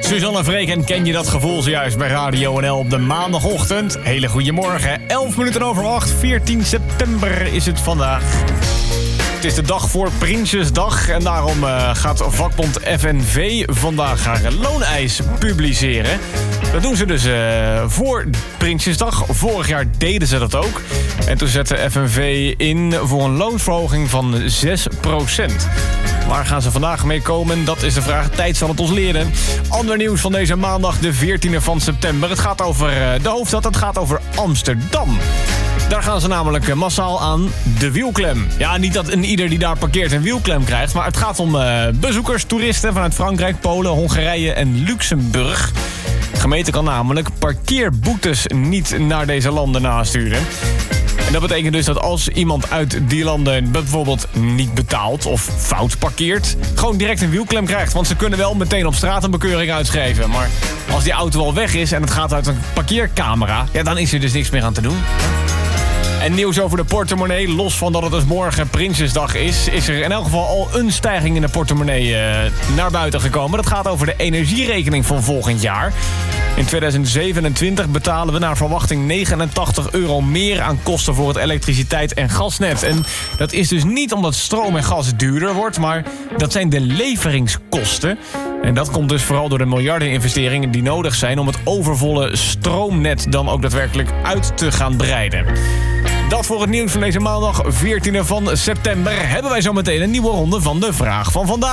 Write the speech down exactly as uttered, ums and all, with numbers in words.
Suzanne Freek, en ken je dat gevoel zojuist bij Radio N L op de maandagochtend? Hele goede morgen, elf minuten over acht, veertien september is het vandaag. Het is de dag voor Prinsjesdag en daarom uh, gaat vakbond F N V vandaag haar looneis publiceren. Dat doen ze dus uh, voor Prinsjesdag. Vorig jaar deden ze dat ook. En toen zette F N V in voor een loonsverhoging van zes procent. Waar gaan ze vandaag mee komen? Dat is de vraag. Tijd zal het ons leren. Ander nieuws van deze maandag, de veertiende van september. Het gaat over de hoofdstad, het gaat over Amsterdam. Daar gaan ze namelijk massaal aan de wielklem. Ja, niet dat een ieder die daar parkeert een wielklem krijgt, maar het gaat om uh, bezoekers, toeristen vanuit Frankrijk, Polen, Hongarije en Luxemburg. De gemeente kan namelijk parkeerboetes niet naar deze landen nasturen. En dat betekent dus dat als iemand uit die landen bijvoorbeeld niet betaalt of fout parkeert, gewoon direct een wielklem krijgt. Want ze kunnen wel meteen op straat een bekeuring uitschrijven. Maar als die auto al weg is en het gaat uit een parkeercamera, ja, dan is er dus niks meer aan te doen. En nieuws over de portemonnee. Los van dat het dus morgen Prinsjesdag is, is er in elk geval al een stijging in de portemonnee uh, naar buiten gekomen. Dat gaat over de energierekening van volgend jaar. In tweeduizend zevenentwintig betalen we naar verwachting negenentachtig euro meer aan kosten voor het elektriciteit- en gasnet. En dat is dus niet omdat stroom en gas duurder wordt, maar dat zijn de leveringskosten. En dat komt dus vooral door de miljardeninvesteringen die nodig zijn om het overvolle stroomnet dan ook daadwerkelijk uit te gaan breiden. Dat voor het nieuws van deze maandag, veertiende van september, hebben wij zo meteen een nieuwe ronde van de Vraag van Vandaag.